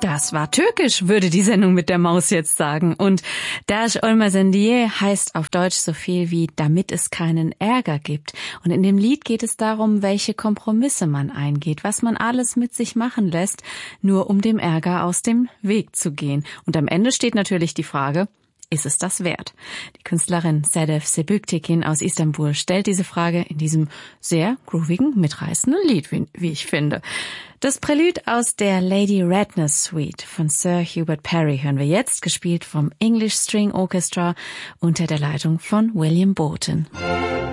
Das war türkisch, würde die Sendung mit der Maus jetzt sagen. Und Dash Olmazen diye heißt auf Deutsch so viel wie damit es keinen Ärger gibt. Und in dem Lied geht es darum, welche Kompromisse man eingeht, was man alles mit sich machen lässt, nur um dem Ärger aus dem Weg zu gehen. Und am Ende steht natürlich die Frage, ist es das wert? Die Künstlerin Sedef Sebüktekin aus Istanbul stellt diese Frage in diesem sehr groovigen, mitreißenden Lied, wie ich finde. Das Prälude aus der Lady Redness Suite von Sir Hubert Parry hören wir jetzt, gespielt vom English String Orchestra unter der Leitung von William Bolton.